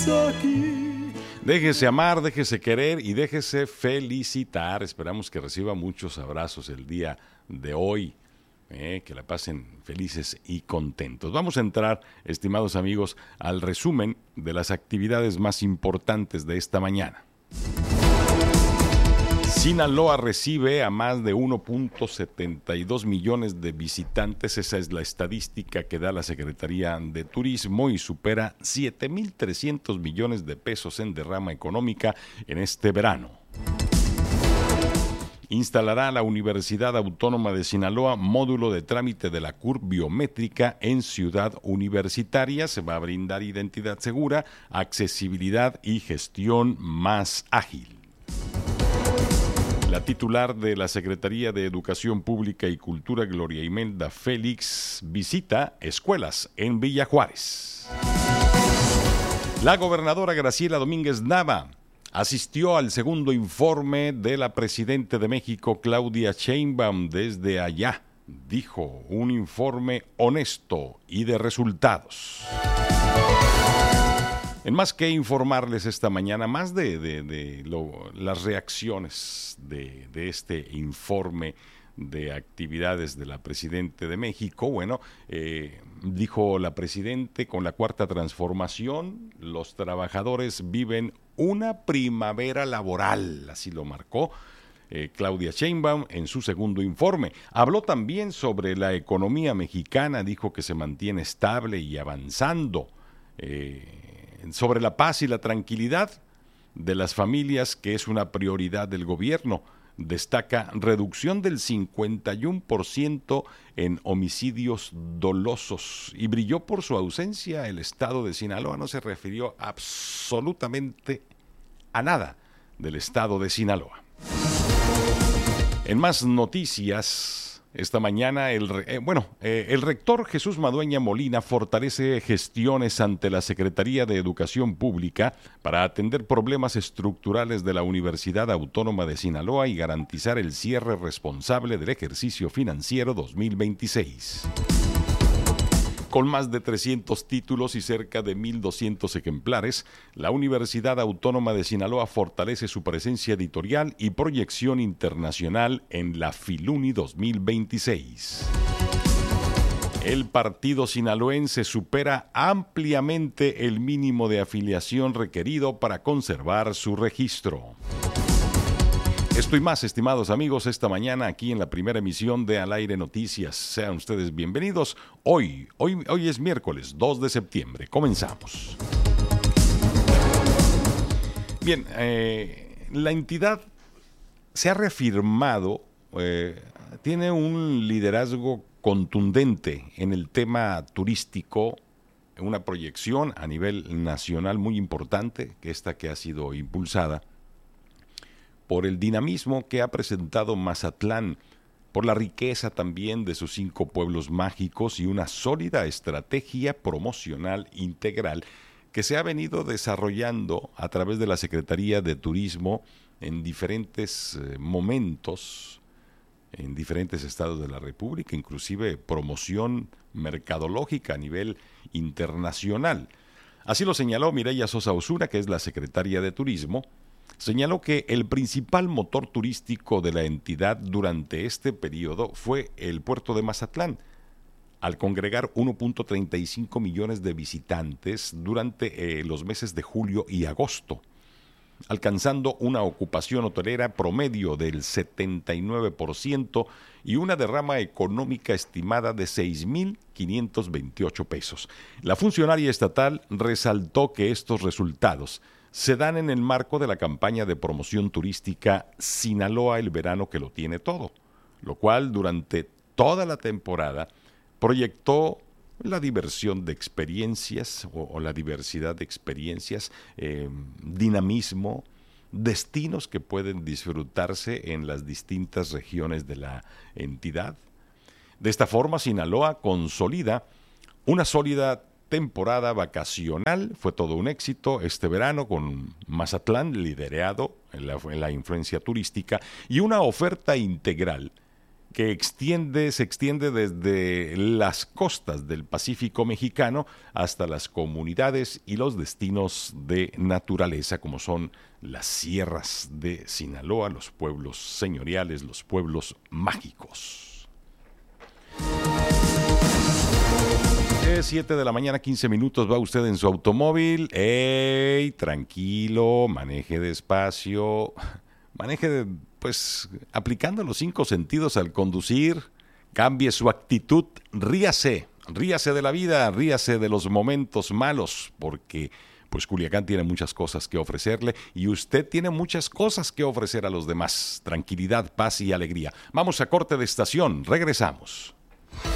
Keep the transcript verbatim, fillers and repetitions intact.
aquí. Déjese amar, déjese querer y déjese felicitar. Esperamos que reciba muchos abrazos el día de hoy. Eh, que la pasen felices y contentos. Vamos a entrar, estimados amigos, al resumen de las actividades más importantes de esta mañana. Sinaloa recibe a más de uno punto setenta y dos millones de visitantes. Esa es la estadística que da la Secretaría de Turismo y supera siete mil trescientos millones de pesos en derrama económica en este verano. Instalará la Universidad Autónoma de Sinaloa módulo de trámite de la C U R biométrica en Ciudad Universitaria. Se va a brindar identidad segura, accesibilidad y gestión más ágil. La titular de la Secretaría de Educación Pública y Cultura, Gloria Imelda Félix, visita escuelas en Villa Juárez. La gobernadora Graciela Domínguez Nava asistió al segundo informe de la Presidenta de México, Claudia Sheinbaum, desde allá. Dijo, un informe honesto y de resultados. En más que informarles esta mañana, más de, de, de lo, las reacciones de, de este informe de actividades de la Presidenta de México, bueno, eh, dijo la Presidenta, con la Cuarta Transformación, los trabajadores viven una primavera laboral, así lo marcó eh, Claudia Sheinbaum en su segundo informe. Habló también sobre la economía mexicana, dijo que se mantiene estable y avanzando, eh, sobre la paz y la tranquilidad de las familias, que es una prioridad del gobierno. Destaca reducción del cincuenta y uno por ciento en homicidios dolosos y brilló por su ausencia. El estado de Sinaloa no se refirió absolutamente a nada del estado de Sinaloa. En más noticias, esta mañana el, eh, bueno, eh, el rector Jesús Madueña Molina fortalece gestiones ante la Secretaría de Educación Pública para atender problemas estructurales de la Universidad Autónoma de Sinaloa y garantizar el cierre responsable del ejercicio financiero dos mil veintiséis. Con más de trescientos títulos y cerca de mil doscientos ejemplares, la Universidad Autónoma de Sinaloa fortalece su presencia editorial y proyección internacional en la Filuni dos mil veintiséis. El partido sinaloense supera ampliamente el mínimo de afiliación requerido para conservar su registro. Esto y más, estimados amigos, esta mañana aquí en la primera emisión de Al Aire Noticias. Sean ustedes bienvenidos. Hoy, hoy, hoy es miércoles dos de septiembre. Comenzamos. Bien, eh, la entidad se ha reafirmado, eh, tiene un liderazgo contundente en el tema turístico, una proyección a nivel nacional muy importante, que esta que ha sido impulsada por el dinamismo que ha presentado Mazatlán, por la riqueza también de sus cinco pueblos mágicos y una sólida estrategia promocional integral que se ha venido desarrollando a través de la Secretaría de Turismo en diferentes eh, momentos, en diferentes estados de la República, inclusive promoción mercadológica a nivel internacional. Así lo señaló Mireya Sosa Osuna, que es la secretaria de Turismo. Señaló que el principal motor turístico de la entidad durante este periodo fue el puerto de Mazatlán, al congregar uno punto treinta y cinco millones de visitantes durante eh, los meses de julio y agosto, alcanzando una ocupación hotelera promedio del setenta y nueve por ciento y una derrama económica estimada de seis mil quinientos veintiocho pesos. La funcionaria estatal resaltó que estos resultados se dan en el marco de la campaña de promoción turística Sinaloa el verano que lo tiene todo, lo cual durante toda la temporada proyectó la diversión de experiencias o, o la diversidad de experiencias, eh, dinamismo, destinos que pueden disfrutarse en las distintas regiones de la entidad. De esta forma, Sinaloa consolida una sólida temporada vacacional. Fue todo un éxito este verano con Mazatlán liderado en la, en la influencia turística y una oferta integral que extiende, se extiende desde las costas del Pacífico mexicano hasta las comunidades y los destinos de naturaleza, como son las sierras de Sinaloa, los pueblos señoriales, los pueblos mágicos. siete de la mañana, quince minutos, va usted en su automóvil. ¡Ey! Tranquilo, maneje despacio, maneje de, pues aplicando los cinco sentidos al conducir, cambie su actitud, ríase, ríase de la vida, ríase de los momentos malos, porque pues Culiacán tiene muchas cosas que ofrecerle y usted tiene muchas cosas que ofrecer a los demás. Tranquilidad, paz y alegría. Vamos a corte de estación, regresamos.